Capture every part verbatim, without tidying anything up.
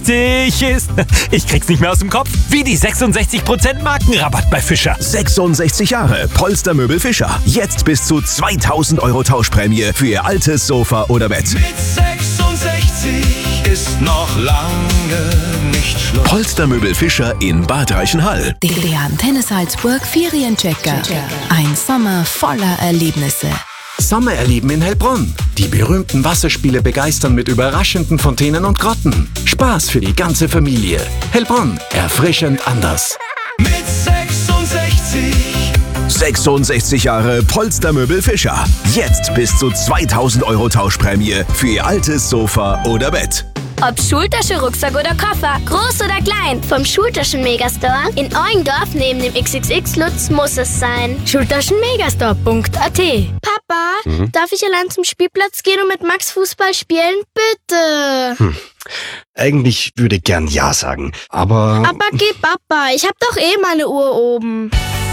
lustig ist, ich krieg's nicht mehr aus dem Kopf, wie die sechsundsechzig Prozent Markenrabatt bei Fischer. sechsundsechzig Jahre Polstermöbel Fischer. Jetzt bis zu zweitausend Euro Tauschprämie für Ihr altes Sofa oder Bett. Mit sechsundsechzig ist noch lange nicht Schluss. Polstermöbel Fischer in Bad Reichenhall. Der Antenne Salzburg Ferienchecker. Ein Sommer voller Erlebnisse. Sommererleben in Heilbronn. Die berühmten Wasserspiele begeistern mit überraschenden Fontänen und Grotten. Spaß für die ganze Familie. Heilbronn, erfrischend anders. Mit sechsundsechzig. sechsundsechzig Jahre Polstermöbel Fischer. Jetzt bis zu zweitausend Euro Tauschprämie für Ihr altes Sofa oder Bett. Ob Schultasche, Rucksack oder Koffer, groß oder klein, vom Schultaschen Megastore in Eugendorf neben dem X X X Lutz muss es sein. Schultaschenmegastore punkt a t. Papa, mhm. darf ich allein zum Spielplatz gehen und mit Max Fußball spielen? Bitte. Hm. Eigentlich würde ich gern Ja sagen, aber... Aber geh Papa, ich hab doch eh meine Uhr oben.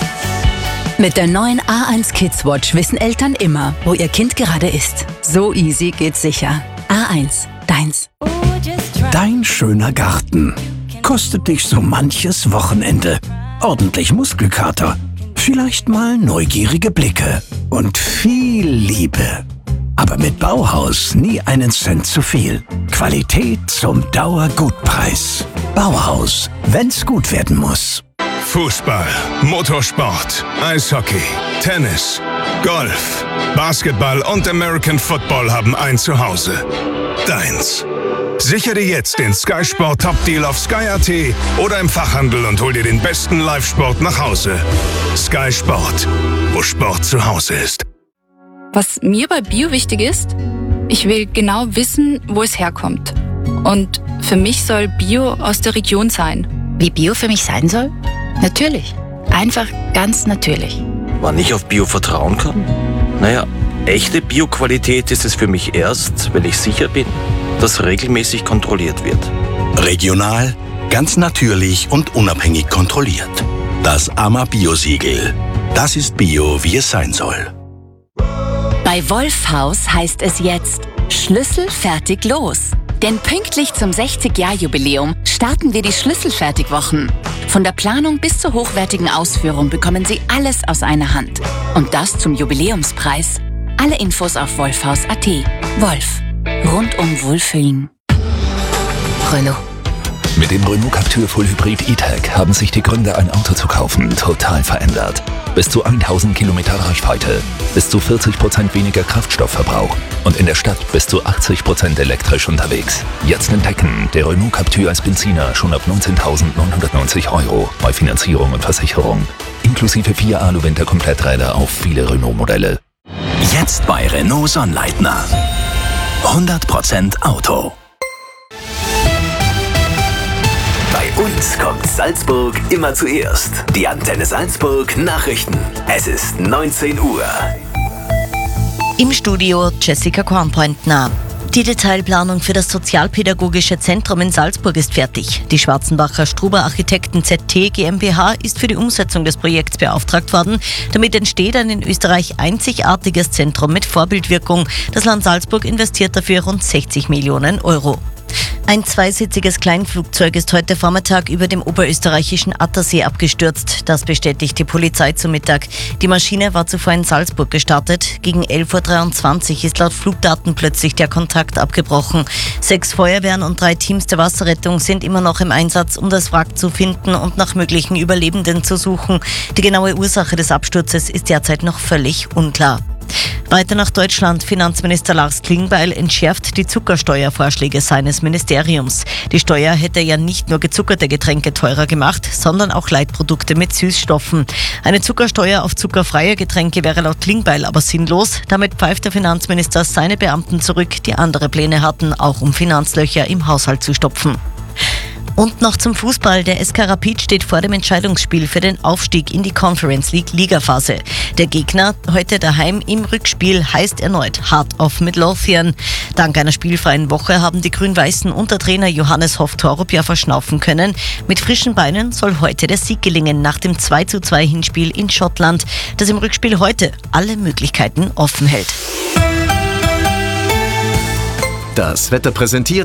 Mit der neuen A eins Kids Watch wissen Eltern immer, wo ihr Kind gerade ist. So easy geht's sicher. A eins, deins. Dein schöner Garten kostet dich so manches Wochenende. Ordentlich Muskelkater, vielleicht mal neugierige Blicke und viel Liebe. Aber mit Bauhaus nie einen Cent zu viel. Qualität zum Dauergutpreis. Bauhaus, wenn's gut werden muss. Fußball, Motorsport, Eishockey, Tennis, Golf, Basketball und American Football haben ein Zuhause. Deins. Sichere dir jetzt den Sky Sport Top Deal auf sky punkt a t oder im Fachhandel und hol dir den besten Live-Sport nach Hause. Sky Sport, wo Sport zu Hause ist. Was mir bei Bio wichtig ist, ich will genau wissen, wo es herkommt. Und für mich soll Bio aus der Region sein. Wie Bio für mich sein soll? Natürlich. Einfach ganz natürlich. Wann ich auf Bio vertrauen kann? Naja, echte Bio-Qualität ist es für mich erst, wenn ich sicher bin, dass regelmäßig kontrolliert wird. Regional, ganz natürlich und unabhängig kontrolliert. Das A M A Bio-Siegel. Das ist Bio, wie es sein soll. Bei Wolfhaus heißt es jetzt Schlüssel fertig los. Denn pünktlich zum sechzig-Jahr-Jubiläum starten wir die Schlüsselfertigwochen. Von der Planung bis zur hochwertigen Ausführung bekommen Sie alles aus einer Hand. Und das zum Jubiläumspreis. Alle Infos auf wolfhaus punkt a t. Wolf. Rundum Wohlfühlen. Renault. Mit dem Renault Captur Full Hybrid E-Tech haben sich die Gründe, ein Auto zu kaufen, total verändert. Bis zu tausend Kilometer Reichweite, bis zu vierzig Prozent weniger Kraftstoffverbrauch und in der Stadt bis zu achtzig Prozent elektrisch unterwegs. Jetzt entdecken, der Renault Captur als Benziner schon ab neunzehntausendneunhundertneunzig Euro bei Finanzierung und Versicherung. Inklusive vier Alu-Winter-Kompletträder auf viele Renault-Modelle. Jetzt bei Renault Sonnleitner. hundert Prozent Auto. Bei uns kommt Salzburg immer zuerst. Die Antenne Salzburg Nachrichten. Es ist neunzehn Uhr. Im Studio Jessica Kornpointner. Die Detailplanung für das Sozialpädagogische Zentrum in Salzburg ist fertig. Die Schwarzenbacher Struber Architekten Z T GmbH ist für die Umsetzung des Projekts beauftragt worden. Damit entsteht ein in Österreich einzigartiges Zentrum mit Vorbildwirkung. Das Land Salzburg investiert dafür rund sechzig Millionen Euro. Ein zweisitziges Kleinflugzeug ist heute Vormittag über dem oberösterreichischen Attersee abgestürzt. Das bestätigt die Polizei zu Mittag. Die Maschine war zuvor in Salzburg gestartet. Gegen elf Uhr dreiundzwanzig ist laut Flugdaten plötzlich der Kontakt abgebrochen. Sechs Feuerwehren und drei Teams der Wasserrettung sind immer noch im Einsatz, um das Wrack zu finden und nach möglichen Überlebenden zu suchen. Die genaue Ursache des Absturzes ist derzeit noch völlig unklar. Weiter nach Deutschland. Finanzminister Lars Klingbeil entschärft die Zuckersteuervorschläge seines Ministeriums. Die Steuer hätte ja nicht nur gezuckerte Getränke teurer gemacht, sondern auch Leitprodukte mit Süßstoffen. Eine Zuckersteuer auf zuckerfreie Getränke wäre laut Klingbeil aber sinnlos. Damit pfeift der Finanzminister seine Beamten zurück, die andere Pläne hatten, auch um Finanzlöcher im Haushalt zu stopfen. Und noch zum Fußball. Der S K Rapid steht vor dem Entscheidungsspiel für den Aufstieg in die Conference League Ligaphase. Der Gegner heute daheim im Rückspiel heißt erneut Heart of Midlothian. Dank einer spielfreien Woche haben die Grün-Weißen unter Trainer Johannes Hoff-Torup ja verschnaufen können. Mit frischen Beinen soll heute der Sieg gelingen nach dem zwei zu zwei Hinspiel in Schottland, das im Rückspiel heute alle Möglichkeiten offen hält. Das Wetter präsentiert